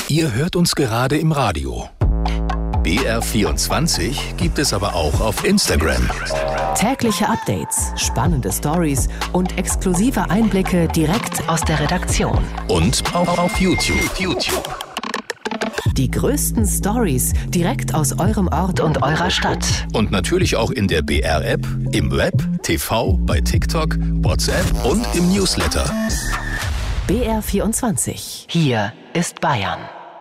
Ihr hört uns gerade im Radio. BR24 gibt es aber auch auf Instagram. Tägliche Updates, spannende Stories und exklusive Einblicke direkt aus der Redaktion. Und auch auf YouTube. Die größten Stories direkt aus eurem Ort und eurer Stadt. Und natürlich auch in der BR-App, im Web, TV, bei TikTok, WhatsApp und im Newsletter. BR24. Hier ist Bayern.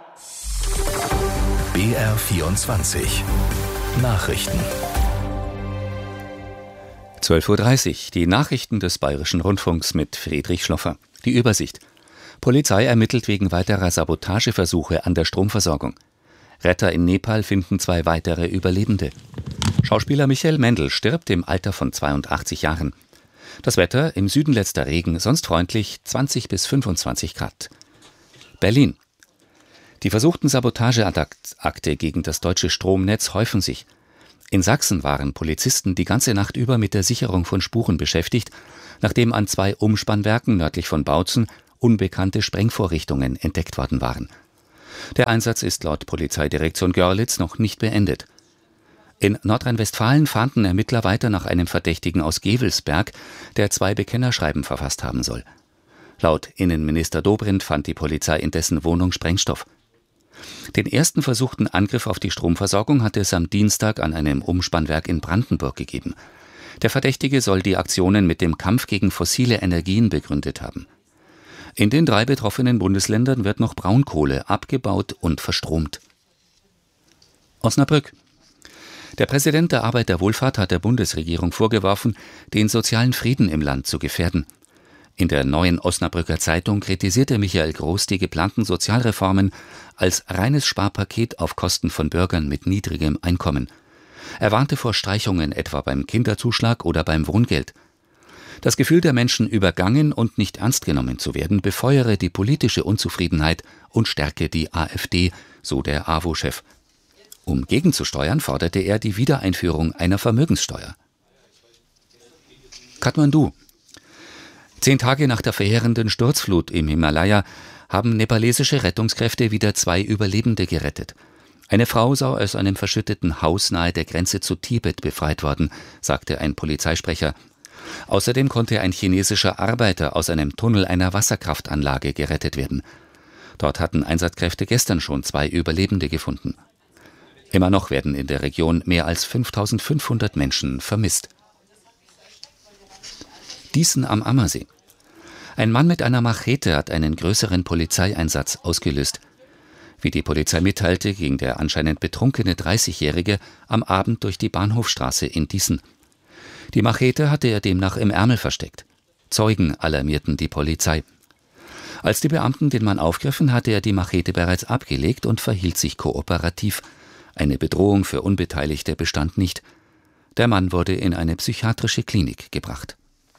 BR24 Nachrichten. 12:30 Uhr, die Nachrichten des Bayerischen Rundfunks mit Friedrich Schloffer. Die Übersicht. Polizei ermittelt wegen weiterer Sabotageversuche an der Stromversorgung. Retter in Nepal finden 2 weitere Überlebende. Schauspieler Michael Mendl stirbt im Alter von 82 Jahren. Das Wetter, im Süden letzter Regen, sonst freundlich, 20 bis 25 Grad. Berlin. Die versuchten Sabotageakte gegen das deutsche Stromnetz häufen sich. In Sachsen waren Polizisten die ganze Nacht über mit der Sicherung von Spuren beschäftigt, nachdem an 2 Umspannwerken nördlich von Bautzen unbekannte Sprengvorrichtungen entdeckt worden waren. Der Einsatz ist laut Polizeidirektion Görlitz noch nicht beendet. In Nordrhein-Westfalen fahnden Ermittler weiter nach einem Verdächtigen aus Gevelsberg, der 2 Bekennerschreiben verfasst haben soll. Laut Innenminister Dobrindt fand die Polizei in dessen Wohnung Sprengstoff. Den ersten versuchten Angriff auf die Stromversorgung hatte es am Dienstag an einem Umspannwerk in Brandenburg gegeben. Der Verdächtige soll die Aktionen mit dem Kampf gegen fossile Energien begründet haben. In den 3 betroffenen Bundesländern wird noch Braunkohle abgebaut und verstromt. Osnabrück. Der Präsident der Arbeiterwohlfahrt hat der Bundesregierung vorgeworfen, den sozialen Frieden im Land zu gefährden. In der Neuen Osnabrücker Zeitung kritisierte Michael Groß die geplanten Sozialreformen als reines Sparpaket auf Kosten von Bürgern mit niedrigem Einkommen. Er warnte vor Streichungen etwa beim Kinderzuschlag oder beim Wohngeld. Das Gefühl der Menschen, übergangen und nicht ernst genommen zu werden, befeuere die politische Unzufriedenheit und stärke die AfD, so der AWO-Chef. Um gegenzusteuern, forderte er die Wiedereinführung einer Vermögenssteuer. Kathmandu. 10 Tage nach der verheerenden Sturzflut im Himalaya haben nepalesische Rettungskräfte wieder 2 Überlebende gerettet. Eine Frau sei aus einem verschütteten Haus nahe der Grenze zu Tibet befreit worden, sagte ein Polizeisprecher. Außerdem konnte ein chinesischer Arbeiter aus einem Tunnel einer Wasserkraftanlage gerettet werden. Dort hatten Einsatzkräfte gestern schon 2 Überlebende gefunden. Immer noch werden in der Region mehr als 5.500 Menschen vermisst. Dießen am Ammersee. Ein Mann mit einer Machete hat einen größeren Polizeieinsatz ausgelöst. Wie die Polizei mitteilte, ging der anscheinend betrunkene 30-Jährige am Abend durch die Bahnhofstraße in Dießen. Die Machete hatte er demnach im Ärmel versteckt. Zeugen alarmierten die Polizei. Als die Beamten den Mann aufgriffen, hatte er die Machete bereits abgelegt und verhielt sich kooperativ. Eine Bedrohung für Unbeteiligte bestand nicht. Der Mann wurde in eine psychiatrische Klinik gebracht.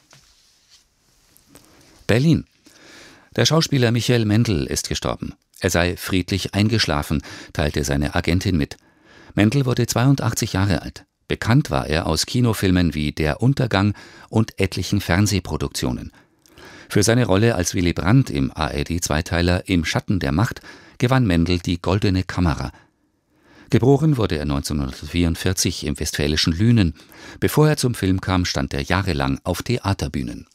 Berlin. Der Schauspieler Michael Mendl ist gestorben. Er sei friedlich eingeschlafen, teilte seine Agentin mit. Mendl wurde 82 Jahre alt. Bekannt war er aus Kinofilmen wie Der Untergang und etlichen Fernsehproduktionen. Für seine Rolle als Willy Brandt im ARD-Zweiteiler Im Schatten der Macht gewann Mendl die Goldene Kamera. Geboren wurde er 1944 im westfälischen Lünen. Bevor er zum Film kam, stand er jahrelang auf Theaterbühnen.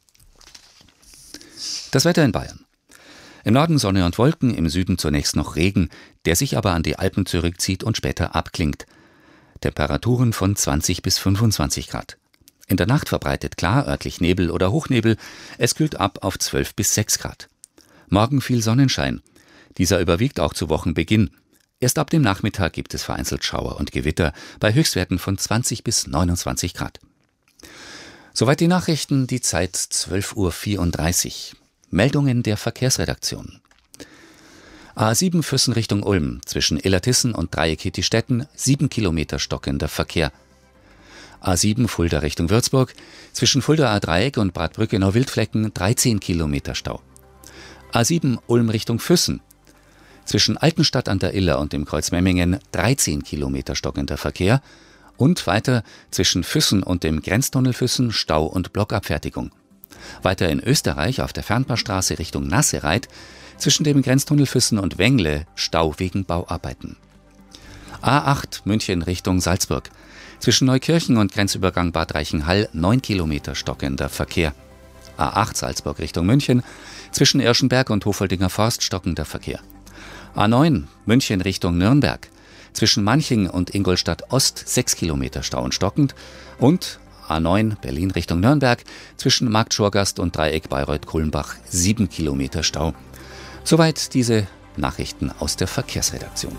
Das Wetter in Bayern. Im Norden Sonne und Wolken, im Süden zunächst noch Regen, der sich aber an die Alpen zurückzieht und später abklingt. Temperaturen von 20 bis 25 Grad. In der Nacht verbreitet klar, örtlich Nebel oder Hochnebel. Es kühlt ab auf 12 bis 6 Grad. Morgen viel Sonnenschein. Dieser überwiegt auch zu Wochenbeginn. Erst ab dem Nachmittag gibt es vereinzelt Schauer und Gewitter bei Höchstwerten von 20 bis 29 Grad. Soweit die Nachrichten, die Zeit 12:34 Uhr. Meldungen der Verkehrsredaktion. A7 Füssen Richtung Ulm, zwischen Illertissen und Dreieck-Hittistetten 7 Kilometer stockender Verkehr. A7 Fulda Richtung Würzburg, zwischen Fuldaer Dreieck und Bad Brückenau-Wildflecken 13 Kilometer Stau. A7 Ulm Richtung Füssen, zwischen Altenstadt an der Iller und dem Kreuz Memmingen 13 Kilometer stockender Verkehr und weiter zwischen Füssen und dem Grenztunnel Füssen Stau und Blockabfertigung. Weiter in Österreich auf der Fernpassstraße Richtung Nassereit Zwischen dem Grenztunnel Füssen und Wengle Stau wegen Bauarbeiten. A8 München Richtung Salzburg. Zwischen Neukirchen und Grenzübergang Bad Reichenhall 9 Kilometer stockender Verkehr. A8 Salzburg Richtung München. Zwischen Irschenberg und Hofoldinger Forst stockender Verkehr. A9 München Richtung Nürnberg. Zwischen Manching und Ingolstadt Ost 6 Kilometer Stau und stockend. Und A9 Berlin Richtung Nürnberg. Zwischen Markt Schorgast und Dreieck Bayreuth-Kulmbach 7 Kilometer Stau. Soweit diese Nachrichten aus der Verkehrsredaktion.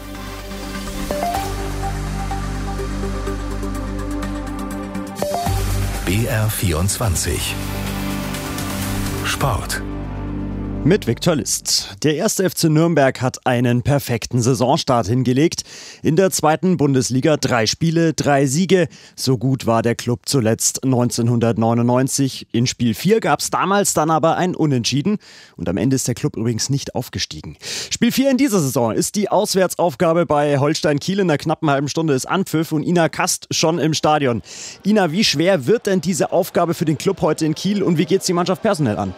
BR24 Sport. Mit Viktor List. Der 1. FC Nürnberg hat einen perfekten Saisonstart hingelegt. In der 2. Bundesliga 3 Spiele, 3 Siege. So gut war der Club zuletzt 1999. In Spiel 4 gab es damals dann aber ein Unentschieden. Und am Ende ist der Club übrigens nicht aufgestiegen. Spiel 4 in dieser Saison ist die Auswärtsaufgabe bei Holstein Kiel. In einer knappen halben Stunde ist Anpfiff und Ina Kast schon im Stadion. Ina, wie schwer wird denn diese Aufgabe für den Club heute in Kiel und wie geht's die Mannschaft personell an?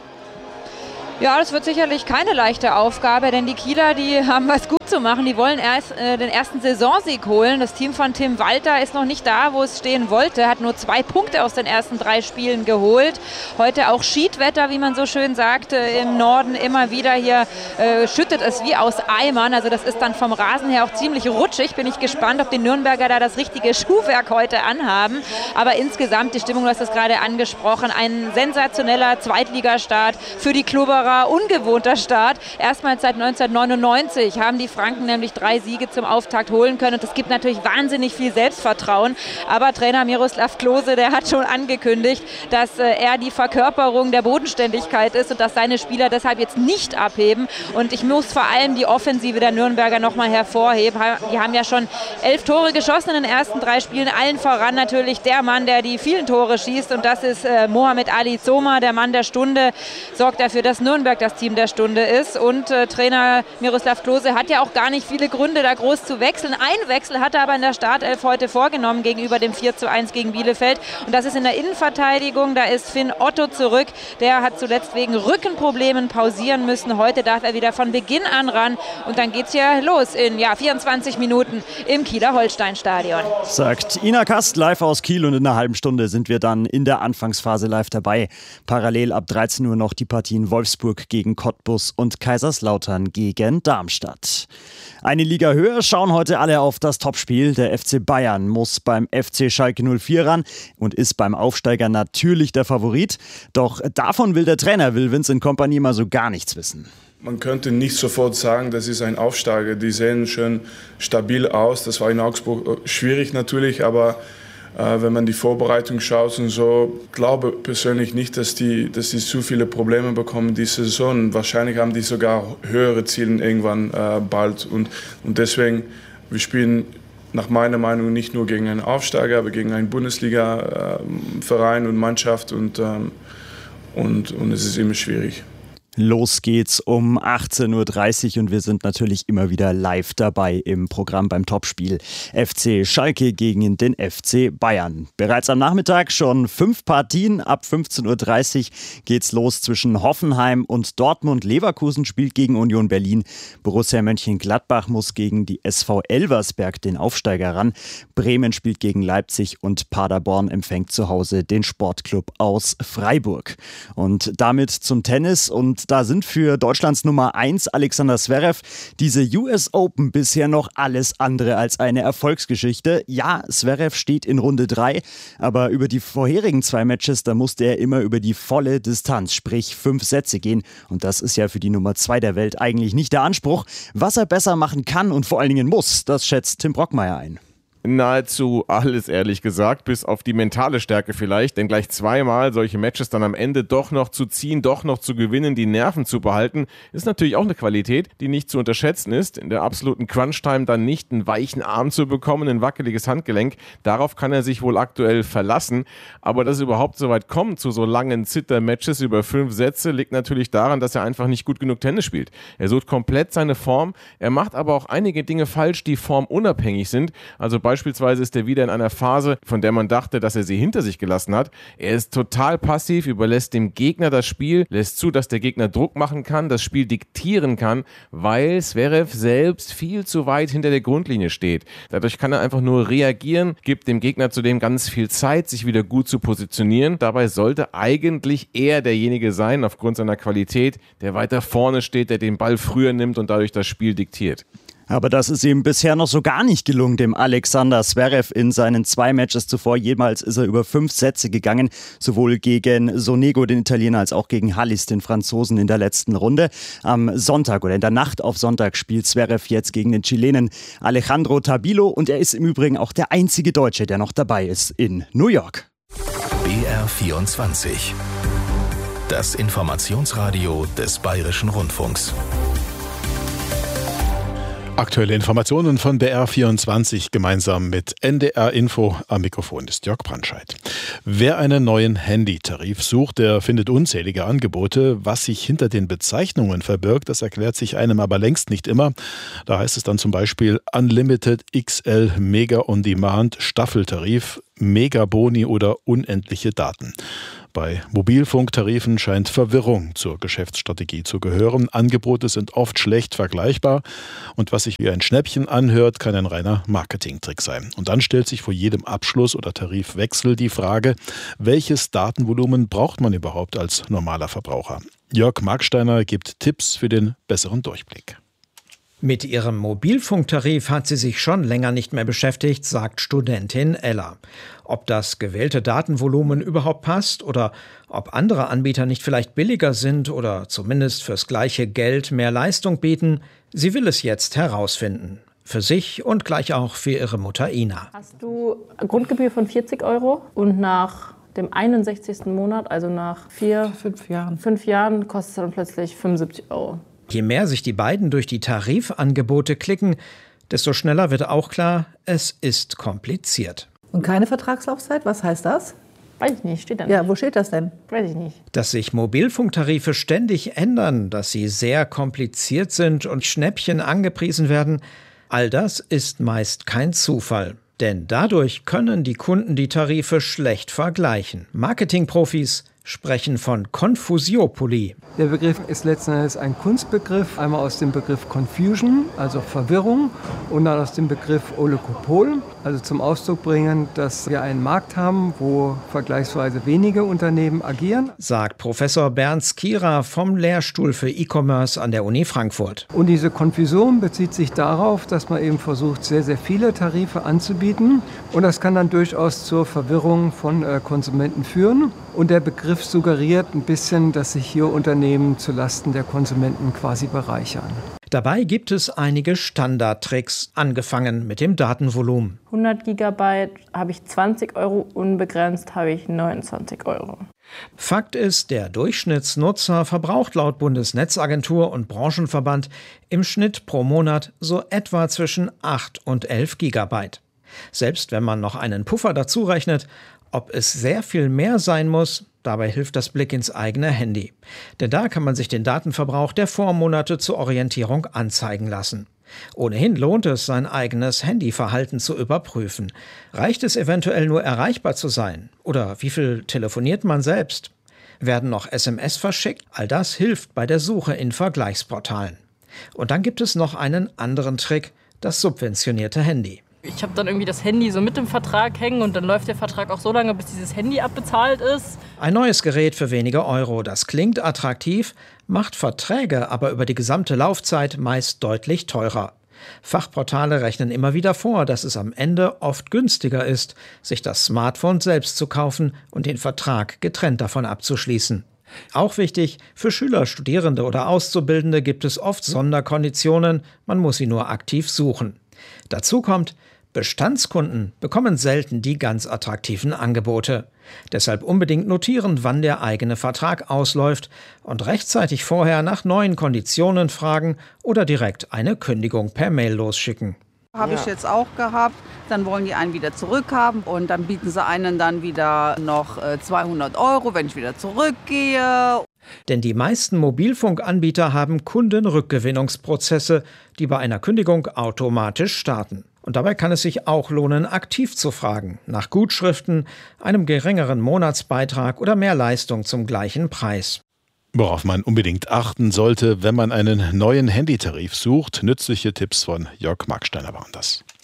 Ja, das wird sicherlich keine leichte Aufgabe, denn die Kieler, die haben was gut zu machen. Die wollen erst den ersten Saisonsieg holen. Das Team von Tim Walter ist noch nicht da, wo es stehen wollte, hat nur 2 Punkte aus den ersten 3 Spielen geholt. Heute auch Schiedwetter, wie man so schön sagt, im Norden immer wieder. Hier schüttet es wie aus Eimern. Also das ist dann vom Rasen her auch ziemlich rutschig. Bin ich gespannt, ob die Nürnberger da das richtige Schuhwerk heute anhaben. Aber insgesamt, die Stimmung, du hast es gerade angesprochen, ein sensationeller Zweitligastart für die Klubberer. Ungewohnter Start. Erstmals seit 1999 haben die Franken nämlich 3 Siege zum Auftakt holen können. Und das gibt natürlich wahnsinnig viel Selbstvertrauen. Aber Trainer Miroslav Klose, der hat schon angekündigt, dass er die Verkörperung der Bodenständigkeit ist und dass seine Spieler deshalb jetzt nicht abheben. Und ich muss vor allem die Offensive der Nürnberger nochmal hervorheben. Die haben ja schon 11 Tore geschossen in den ersten 3 Spielen. Allen voran natürlich der Mann, der die vielen Tore schießt. Und das ist Mohamed Ali Zoma, der Mann der Stunde. Sorgt dafür, dass Nürnberg das Team der Stunde ist. Und Trainer Miroslav Klose hat ja auch gar nicht viele Gründe, da groß zu wechseln. Ein Wechsel hat er aber in der Startelf heute vorgenommen gegenüber dem 4:1 gegen Bielefeld. Und das ist in der Innenverteidigung. Da ist Finn Otto zurück. Der hat zuletzt wegen Rückenproblemen pausieren müssen. Heute darf er wieder von Beginn an ran. Und dann geht's ja los in 24 Minuten im Kieler Holstein-Stadion. Sagt Ina Kast live aus Kiel und in einer halben Stunde sind wir dann in der Anfangsphase live dabei. Parallel ab 13 Uhr noch die Partien Wolfsburg gegen Cottbus und Kaiserslautern gegen Darmstadt. Eine Liga höher schauen heute alle auf das Topspiel. Der FC Bayern muss beim FC Schalke 04 ran und ist beim Aufsteiger natürlich der Favorit. Doch davon will der Trainer Vincent Kompany mal so gar nichts wissen. Man könnte nicht sofort sagen, das ist ein Aufsteiger. Die sehen schon stabil aus. Das war in Augsburg schwierig natürlich, aber wenn man die Vorbereitung schaut und so, glaube persönlich nicht, dass die zu viele Probleme bekommen diese Saison. Wahrscheinlich haben die sogar höhere Ziele irgendwann bald. Und deswegen, wir spielen nach meiner Meinung nicht nur gegen einen Aufsteiger, aber gegen einen Bundesliga-Verein und Mannschaft. Und es ist immer schwierig. Los geht's um 18.30 Uhr und wir sind natürlich immer wieder live dabei im Programm beim Topspiel FC Schalke gegen den FC Bayern. Bereits am Nachmittag schon 5 Partien. Ab 15.30 Uhr geht's los zwischen Hoffenheim und Dortmund. Leverkusen spielt gegen Union Berlin. Borussia Mönchengladbach muss gegen die SV Elversberg, den Aufsteiger, ran. Bremen spielt gegen Leipzig und Paderborn empfängt zu Hause den Sportclub aus Freiburg. Und damit zum Tennis und da sind für Deutschlands Nummer 1 Alexander Zverev diese US Open bisher noch alles andere als eine Erfolgsgeschichte. Ja, Zverev steht in Runde 3, aber über die vorherigen 2 Matches, da musste er immer über die volle Distanz, sprich 5 Sätze gehen. Und das ist ja für die Nummer 2 der Welt eigentlich nicht der Anspruch. Was er besser machen kann und vor allen Dingen muss, das schätzt Tim Brockmeier ein. Nahezu alles, ehrlich gesagt, bis auf die mentale Stärke vielleicht, denn gleich 2-mal solche Matches dann am Ende doch noch zu ziehen, doch noch zu gewinnen, die Nerven zu behalten, ist natürlich auch eine Qualität, die nicht zu unterschätzen ist. In der absoluten Crunch-Time dann nicht einen weichen Arm zu bekommen, ein wackeliges Handgelenk, darauf kann er sich wohl aktuell verlassen. Aber dass es überhaupt so weit kommt zu so langen Zitter-Matches über 5 Sätze, liegt natürlich daran, dass er einfach nicht gut genug Tennis spielt. Er sucht komplett seine Form, er macht aber auch einige Dinge falsch, die formunabhängig sind, also beispielsweise beispielsweise ist er wieder in einer Phase, von der man dachte, dass er sie hinter sich gelassen hat. Er ist total passiv, überlässt dem Gegner das Spiel, lässt zu, dass der Gegner Druck machen kann, das Spiel diktieren kann, weil Zverev selbst viel zu weit hinter der Grundlinie steht. Dadurch kann er einfach nur reagieren, gibt dem Gegner zudem ganz viel Zeit, sich wieder gut zu positionieren. Dabei sollte eigentlich er derjenige sein, aufgrund seiner Qualität, der weiter vorne steht, der den Ball früher nimmt und dadurch das Spiel diktiert. Aber das ist ihm bisher noch so gar nicht gelungen, dem Alexander Zverev in seinen 2 Matches zuvor. Jemals ist er über 5 Sätze gegangen, sowohl gegen Sonego, den Italiener, als auch gegen Halys, den Franzosen, in der letzten Runde. Am Sonntag oder in der Nacht auf Sonntag spielt Zverev jetzt gegen den Chilenen Alejandro Tabilo und er ist im Übrigen auch der einzige Deutsche, der noch dabei ist in New York. BR24. Das Informationsradio des Bayerischen Rundfunks. Aktuelle Informationen von BR24 gemeinsam mit NDR Info. Am Mikrofon ist Jörg Brandscheid. Wer einen neuen Handytarif sucht, der findet unzählige Angebote. Was sich hinter den Bezeichnungen verbirgt, das erklärt sich einem aber längst nicht immer. Da heißt es dann zum Beispiel Unlimited XL Mega On Demand Staffeltarif, Megaboni oder unendliche Daten. Bei Mobilfunktarifen scheint Verwirrung zur Geschäftsstrategie zu gehören. Angebote sind oft schlecht vergleichbar und was sich wie ein Schnäppchen anhört, kann ein reiner Marketingtrick sein. Und dann stellt sich vor jedem Abschluss oder Tarifwechsel die Frage, welches Datenvolumen braucht man überhaupt als normaler Verbraucher? Jörg Marksteiner gibt Tipps für den besseren Durchblick. Mit ihrem Mobilfunktarif hat sie sich schon länger nicht mehr beschäftigt, sagt Studentin Ella. Ob das gewählte Datenvolumen überhaupt passt oder ob andere Anbieter nicht vielleicht billiger sind oder zumindest fürs gleiche Geld mehr Leistung bieten, sie will es jetzt herausfinden. Für sich und gleich auch für ihre Mutter Ina. Hast du eine Grundgebühr von 40 € und nach dem 61. Monat, also nach 5 Jahren, kostet es dann plötzlich 75 €. Je mehr sich die beiden durch die Tarifangebote klicken, desto schneller wird auch klar, es ist kompliziert. Und keine Vertragslaufzeit? Was heißt das? Weiß ich nicht, steht da nicht. Ja, wo steht das denn? Weiß ich nicht. Dass sich Mobilfunktarife ständig ändern, dass sie sehr kompliziert sind und Schnäppchen angepriesen werden, all das ist meist kein Zufall. Denn dadurch können die Kunden die Tarife schlecht vergleichen. Marketingprofis sprechen von Konfusiopolie. Der Begriff ist letzten Endes ein Kunstbegriff, einmal aus dem Begriff Confusion, also Verwirrung, und dann aus dem Begriff Oligopol, also zum Ausdruck bringen, dass wir einen Markt haben, wo vergleichsweise wenige Unternehmen agieren. Sagt Professor Bernd Skira vom Lehrstuhl für E-Commerce an der Uni Frankfurt. Und diese Konfusion bezieht sich darauf, dass man eben versucht, sehr, sehr viele Tarife anzubieten. Und das kann dann durchaus zur Verwirrung von Konsumenten führen. Und der Begriff suggeriert ein bisschen, dass sich hier Unternehmen zulasten der Konsumenten quasi bereichern. Dabei gibt es einige Standardtricks, angefangen mit dem Datenvolumen. 100 GB habe ich 20 €, unbegrenzt habe ich 29 €. Fakt ist, der Durchschnittsnutzer verbraucht laut Bundesnetzagentur und Branchenverband im Schnitt pro Monat so etwa zwischen 8 und 11 GB. Selbst wenn man noch einen Puffer dazu rechnet, ob es sehr viel mehr sein muss, dabei hilft das Blick ins eigene Handy. Denn da kann man sich den Datenverbrauch der Vormonate zur Orientierung anzeigen lassen. Ohnehin lohnt es, sein eigenes Handyverhalten zu überprüfen. Reicht es eventuell nur erreichbar zu sein? Oder wie viel telefoniert man selbst? Werden noch SMS verschickt? All das hilft bei der Suche in Vergleichsportalen. Und dann gibt es noch einen anderen Trick, das subventionierte Handy. Ich habe dann irgendwie das Handy so mit dem Vertrag hängen und dann läuft der Vertrag auch so lange, bis dieses Handy abbezahlt ist. Ein neues Gerät für wenige Euro. Das klingt attraktiv, macht Verträge aber über die gesamte Laufzeit meist deutlich teurer. Fachportale rechnen immer wieder vor, dass es am Ende oft günstiger ist, sich das Smartphone selbst zu kaufen und den Vertrag getrennt davon abzuschließen. Auch wichtig, für Schüler, Studierende oder Auszubildende gibt es oft Sonderkonditionen, man muss sie nur aktiv suchen. Dazu kommt, Bestandskunden bekommen selten die ganz attraktiven Angebote. Deshalb unbedingt notieren, wann der eigene Vertrag ausläuft und rechtzeitig vorher nach neuen Konditionen fragen oder direkt eine Kündigung per Mail losschicken. Habe ich jetzt auch gehabt. Dann wollen die einen wieder zurückhaben und dann bieten sie einen dann wieder noch 200 €, wenn ich wieder zurückgehe. Denn die meisten Mobilfunkanbieter haben Kundenrückgewinnungsprozesse, die bei einer Kündigung automatisch starten. Und dabei kann es sich auch lohnen, aktiv zu fragen. Nach Gutschriften, einem geringeren Monatsbeitrag oder mehr Leistung zum gleichen Preis. Worauf man unbedingt achten sollte, wenn man einen neuen Handytarif sucht. Nützliche Tipps von Jörg Marksteiner waren das.